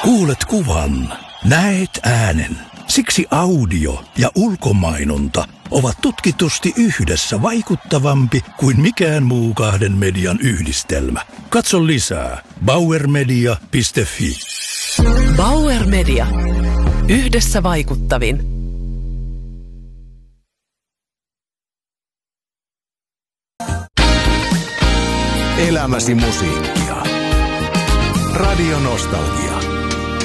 Kuulet kuvan, näet äänen. Siksi audio ja ulkomainonta ovat tutkitusti yhdessä vaikuttavampi kuin mikään muu kahden median yhdistelmä. Katso lisää bauermedia.fi. Bauer Media. Yhdessä vaikuttavin. Elämäsi musiikkia. Radio Nostalgia.